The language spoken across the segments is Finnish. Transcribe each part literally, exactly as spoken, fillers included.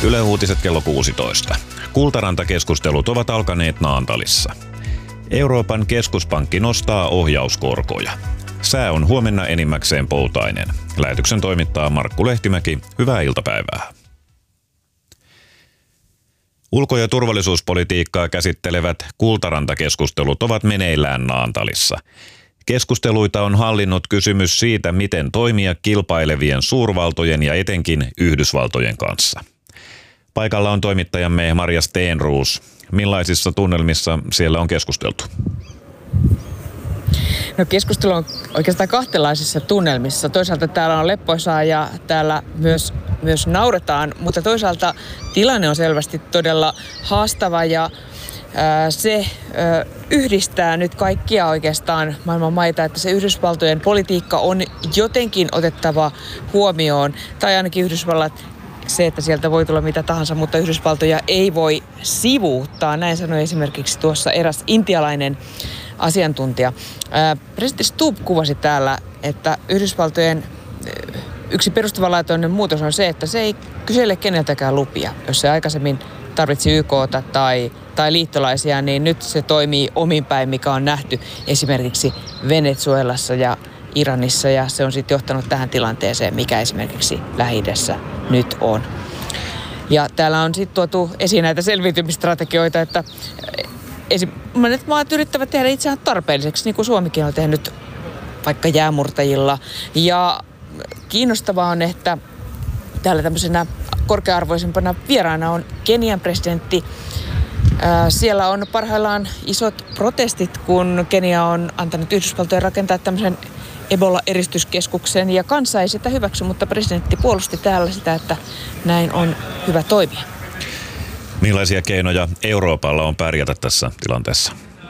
Yle Uutiset kello kuusitoista. Kultaranta-keskustelut ovat alkaneet Naantalissa. Euroopan keskuspankki nostaa ohjauskorkoja. Sää on huomenna enimmäkseen poutainen. Lähetyksen toimittaa Markku Lehtimäki. Hyvää iltapäivää. Ulko- ja turvallisuuspolitiikkaa käsittelevät Kultaranta-keskustelut ovat meneillään Naantalissa. Keskusteluita on hallinnut kysymys siitä, miten toimia kilpailevien suurvaltojen ja etenkin Yhdysvaltojen kanssa. Paikalla on toimittajamme Marja Steenruus. Millaisissa tunnelmissa siellä on keskusteltu? No, keskustelu on oikeastaan kahtelaisissa tunnelmissa. Toisaalta täällä on leppoisaa ja täällä myös, myös nauretaan, mutta toisaalta tilanne on selvästi todella haastava ja ää, se ää, yhdistää nyt kaikkia oikeastaan maailman maita, että se Yhdysvaltojen politiikka on jotenkin otettava huomioon, tai ainakin Yhdysvallat se, että sieltä voi tulla mitä tahansa, mutta Yhdysvaltoja ei voi sivuuttaa. Näin sanoi esimerkiksi tuossa eräs intialainen asiantuntija. Presidentti Stubb kuvasi täällä, että Yhdysvaltojen yksi perustavanlaatuinen muutos on se, että se ei kysele keneltäkään lupia. Jos se aikaisemmin tarvitsi Y K:ta tai, tai liittolaisia, niin nyt se toimii omin päin, mikä on nähty esimerkiksi Venezuelassa ja Iranissa, ja se on sitten johtanut tähän tilanteeseen, mikä esimerkiksi Lähi-idässä nyt on. Ja täällä on sitten tuotu esiin näitä selviytymistrategioita, että esim. monet maat yrittävät tehdä itseään tarpeelliseksi, niin kuin Suomikin on tehnyt vaikka jäämurtajilla. Ja kiinnostavaa on, että täällä tämmöisenä korkea-arvoisempana vieraana on Kenian presidentti. Siellä on parhaillaan isot protestit, kun Kenia on antanut Yhdysvaltojen rakentaa tämmöisen Ebola-eristyskeskuksen, ja kansa ei sitä hyväksy, mutta presidentti puolusti täällä sitä, että näin on hyvä toimia. Millaisia keinoja Euroopalla on pärjätä tässä tilanteessa?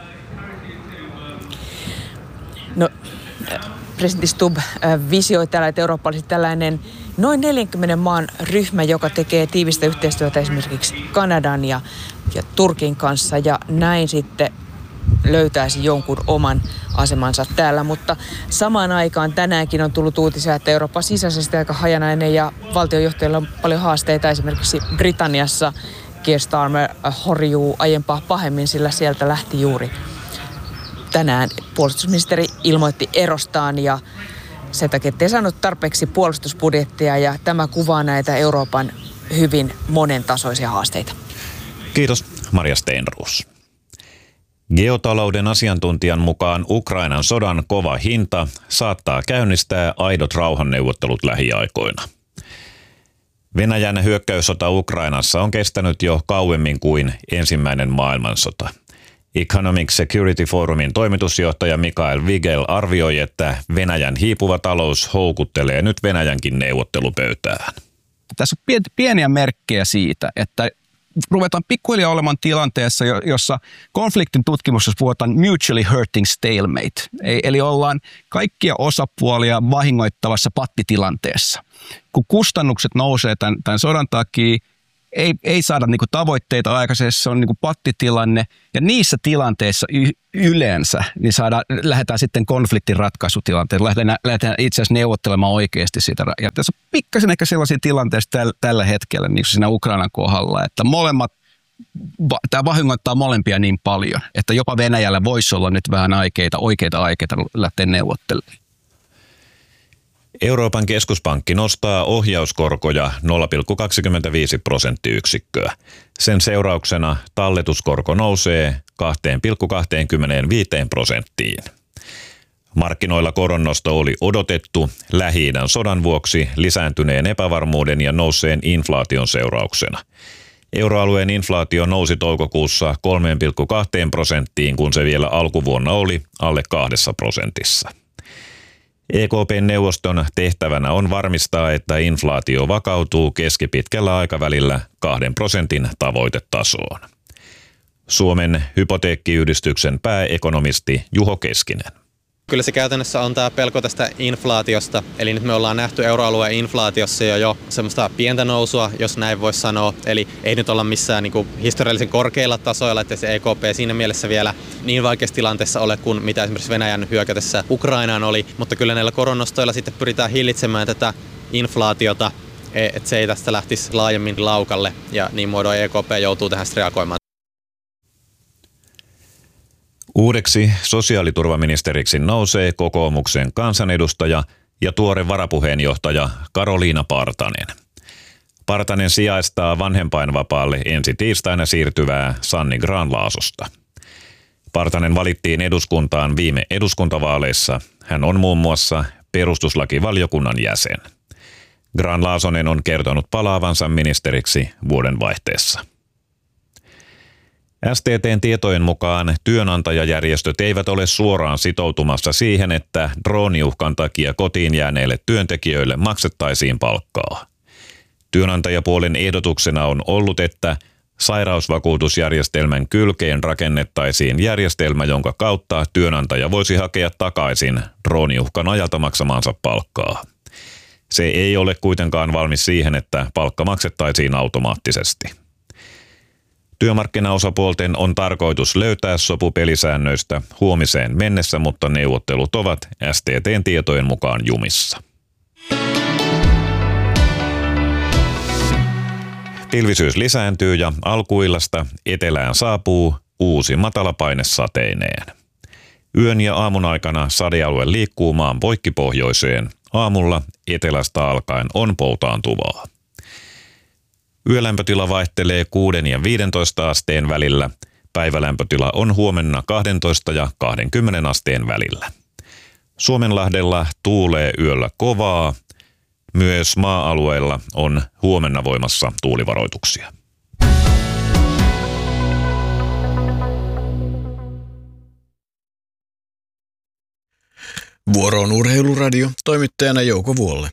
No, presidentti Stubb visioi täällä, että Eurooppa olisi tällainen noin neljänkymmenen maan ryhmä, joka tekee tiivistä yhteistyötä esimerkiksi Kanadan ja, ja Turkin kanssa, ja näin sitten löytäisi jonkun oman asemansa täällä, mutta samaan aikaan tänäänkin on tullut uutisia, että Euroopan sisäisesti aika hajanainen ja valtionjohtajilla on paljon haasteita. Esimerkiksi Britanniassa Keir Starmer horjuu aiempaa pahemmin, sillä sieltä lähti juuri tänään puolustusministeri ilmoitti erostaan, ja sen takia ettei saanut tarpeeksi puolustusbudjettia, ja tämä kuvaa näitä Euroopan hyvin monentasoisia haasteita. Kiitos, Marja Steenruus. Geotalouden asiantuntijan mukaan Ukrainan sodan kova hinta saattaa käynnistää aidot rauhanneuvottelut lähiaikoina. Venäjän hyökkäyssota Ukrainassa on kestänyt jo kauemmin kuin ensimmäinen maailmansota. Economic Security Forumin toimitusjohtaja Mikael Wigel arvioi, että Venäjän hiipuva talous houkuttelee nyt Venäjänkin neuvottelupöytään. Tässä on pieniä merkkejä siitä, että ruvetaan pikkuhiljaa olemaan tilanteessa, jossa konfliktin tutkimuksessa puhutaan mutually hurting stalemate. Eli ollaan kaikkia osapuolia vahingoittavassa pattitilanteessa. Kun kustannukset nousee tämän, tämän sodan takia, ei, ei saada niinku tavoitteita aikaisessa, se on niinku pattitilanne. Ja niissä tilanteissa y- yleensä niin saadaan, lähdetään sitten konfliktin ratkaisutilanteeseen. Lähdetään, lähdetään itse asiassa neuvottelemaan oikeasti siitä. Ja tässä on pikkasen ehkä sellaisia tilanteissa täl, tällä hetkellä, niin kuin siinä Ukrainan kohdalla, että molemmat, tämä vahingoittaa molempia niin paljon, että jopa Venäjällä voisi olla nyt vähän aikeita, oikeita aikeita lähteä neuvottelemaan. Euroopan keskuspankki nostaa ohjauskorkoja nolla pilkku kaksikymmentäviisi prosenttiyksikköä. Sen seurauksena talletuskorko nousee kaksi pilkku kaksikymmentäviisi prosenttiin. Markkinoilla koronnosto oli odotettu Lähi-idän sodan vuoksi lisääntyneen epävarmuuden ja nousseen inflaation seurauksena. Euroalueen inflaatio nousi toukokuussa kolme pilkku kaksi prosenttiin, kun se vielä alkuvuonna oli alle kahdessa prosentissa. E K P-neuvoston tehtävänä on varmistaa, että inflaatio vakautuu keskipitkällä aikavälillä kahden prosentin tavoitetasoon. Suomen hypoteekkiyhdistyksen pääekonomisti Juho Keskinen. Kyllä se käytännössä on tämä pelko tästä inflaatiosta. Eli nyt me ollaan nähty euroalueen inflaatiossa jo, jo semmoista pientä nousua, jos näin voisi sanoa. Eli ei nyt olla missään niin kuin historiallisen korkeilla tasoilla, että se E K P siinä mielessä vielä niin vaikeassa tilanteessa ole kuin mitä esimerkiksi Venäjän hyökätessä Ukrainaan oli. Mutta kyllä näillä koronnostoilla sitten pyritään hillitsemään tätä inflaatiota. että se ei tästä lähtisi laajemmin laukalle ja niin muodoin E K P joutuu tähän reagoimaan. Uudeksi sosiaaliturvaministeriksi nousee kokoomuksen kansanedustaja ja tuore varapuheenjohtaja Karoliina Partanen. Partanen sijaistaa vanhempainvapaalle ensi tiistaina siirtyvää Sanni Grahn-Laasosta. Partanen valittiin eduskuntaan viime eduskuntavaaleissa. Hän on muun muassa perustuslakivaliokunnan jäsen. Grahn-Laasonen on kertonut palaavansa ministeriksi vuoden vaihteessa. S T T:n tietojen mukaan työnantajajärjestöt eivät ole suoraan sitoutumassa siihen, että drooniuhkan takia kotiin jääneille työntekijöille maksettaisiin palkkaa. Työnantajapuolen ehdotuksena on ollut, että sairausvakuutusjärjestelmän kylkeen rakennettaisiin järjestelmä, jonka kautta työnantaja voisi hakea takaisin drooniuhkan ajalta maksamansa palkkaa. Se ei ole kuitenkaan valmis siihen, että palkka maksettaisiin automaattisesti. Työmarkkinaosapuolten on tarkoitus löytää sopu pelisäännöistä huomiseen mennessä, mutta neuvottelut ovat S T T:n tietojen mukaan jumissa. Pilvisyys lisääntyy ja alkuillasta etelään saapuu uusi matalapaine sateineen. Yön ja aamun aikana sadealue liikkuu maan poikkipohjoiseen. Aamulla etelästä alkaen on poutaantuvaa. Yölämpötila vaihtelee kuuden ja viidentoista asteen välillä. Päivälämpötila on huomenna kaksitoista ja kaksikymmentä asteen välillä. Suomenlahdella tuulee yöllä kovaa. Myös maa-alueilla on huomenna voimassa tuulivaroituksia. Vuoro on Urheiluradio, toimittajana Jouko Vuolle.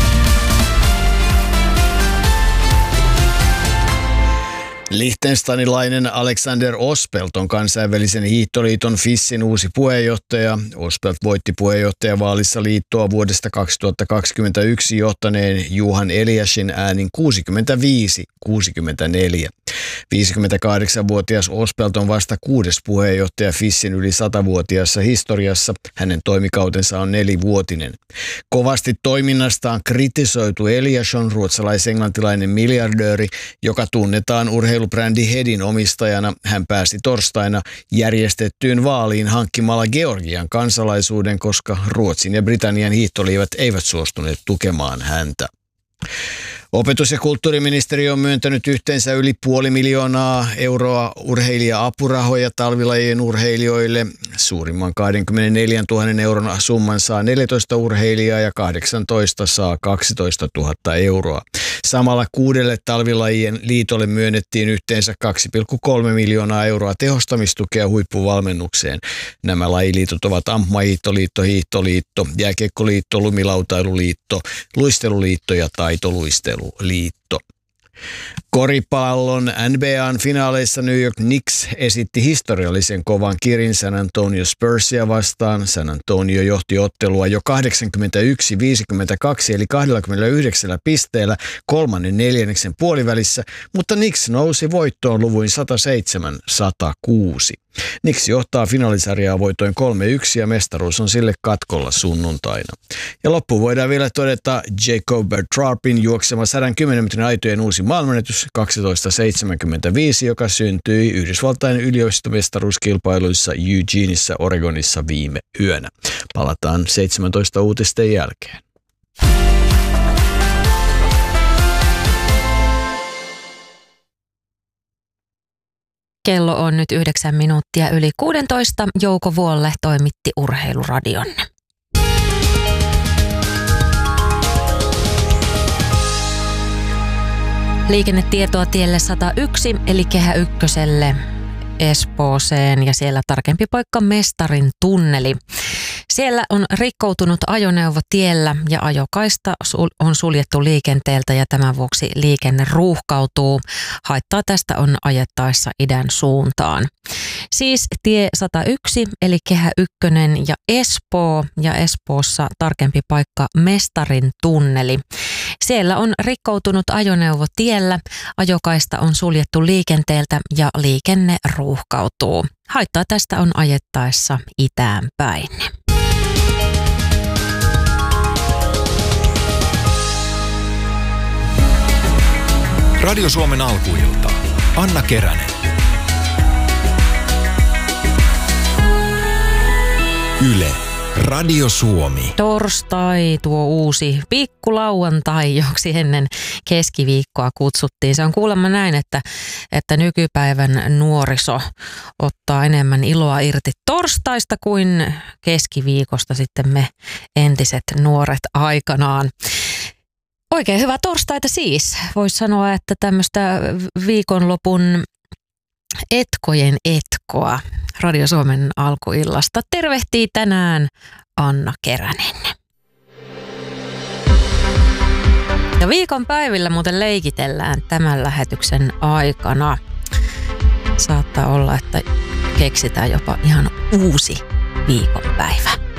Liechtensteinilainen Alexander Ospelt on kansainvälisen hiihtoliiton F I Sin uusi puheenjohtaja. Ospelt voitti puheenjohtajavaalissa liittoa vuodesta kaksituhattakaksikymmentäyksi johtaneen Juhan Eliasin äänin kuusikymmentäviisi kuusikymmentäneljä. viisikymmentäkahdeksanvuotias Ospelt on vasta kuudes puheenjohtaja F I Sin yli satavuotiaassa historiassa. Hänen toimikautensa on nelivuotinen. Kovasti toiminnastaan kritisoitu Elias on ruotsalais-englantilainen miljardööri, joka tunnetaan urheilubrändi Hedin omistajana. Hän pääsi torstaina järjestettyyn vaaliin hankkimalla Georgian kansalaisuuden, koska Ruotsin ja Britannian hiihtoliivat eivät suostuneet tukemaan häntä. Opetus- ja kulttuuriministeriö on myöntänyt yhteensä yli puoli miljoonaa euroa urheilija-apurahoja talvilajien urheilijoille. Suurimman kaksikymmentäneljätuhatta euron summan saa neljätoista urheilijaa ja kahdeksantoista saa kaksitoistatuhatta euroa. Samalla kuudelle talvilajien liitolle myönnettiin yhteensä kaksi pilkku kolme miljoonaa euroa tehostamistukea huippuvalmennukseen. Nämä lajiliitot ovat Ampmahiihtoliitto, Hiihtoliitto, Jääkiekkoliitto, Lumilautailuliitto, Luisteluliitto ja Taitoluistelu. Liitto. Koripallon N B A:n finaaleissa New York Knicks esitti historiallisen kovan kirin San Antonio Spursia vastaan. San Antonio johti ottelua jo kahdeksankymmentäyksi viisikymmentäkaksi eli kaksikymmentäyhdeksän pisteellä kolmannen neljänneksen puolivälissä, mutta Knicks nousi voittoon luvuin sata seitsemän sata kuusi. Knicks johtaa finaalisarjaa voitoin kolme yksi ja mestaruus on sille katkolla sunnuntaina. Ja loppuun voidaan vielä todeta Jacob Bertrapin juoksema sata kymmenen metrin aitojen uusi maailmanennätys kaksitoista seitsemänkymmentäviisi, joka syntyi Yhdysvaltain yliopistomestaruuskilpailuissa Eugeneissa, Oregonissa viime yönä. Palataan seitsemäntoista uutisten jälkeen. Kello on nyt yhdeksän minuuttia yli kuusitoista. Jouko Vuolle toimitti Urheiluradion. Liikennetietoa tielle sata yksi eli Kehä Ykköselle Espooseen ja siellä tarkempi paikka Mestarin tunneli. Siellä on rikkoutunut ajoneuvo tiellä ja ajokaista on suljettu liikenteeltä ja tämän vuoksi liikenne ruuhkautuu. Haittaa tästä on ajettaessa idän suuntaan. Siis tie sata yksi eli Kehä Ykkönen ja Espoo ja Espoossa tarkempi paikka Mestarin tunneli. Siellä on rikkoutunut ajoneuvo tiellä, ajokaista on suljettu liikenteeltä ja liikenne ruuhkautuu. Haittaa tästä on ajettaessa itään päin. Radio Suomen alkuilta. Anna Keränen. Yle. Radio Suomi. Torstai, tuo uusi pikkulauantai, joksi ennen keskiviikkoa kutsuttiin. Se on kuulemma näin, että, että nykypäivän nuoriso ottaa enemmän iloa irti torstaista kuin keskiviikosta sitten me entiset nuoret aikanaan. Oikein hyvää torstaita siis. Voisi sanoa, että tämmöistä viikonlopun etkojen etkoa Radio Suomen alkuillasta tervehtii tänään Anna Keränen. Ja viikon päivillä muuten leikitellään tämän lähetyksen aikana. Saattaa olla, että keksitään jopa ihan uusi viikonpäivä.